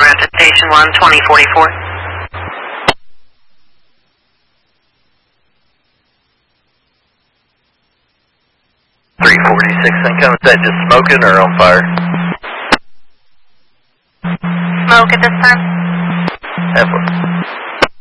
route to Station 1, 2044. 346, then come. Is that just smoking or on fire? Smoke at this time. F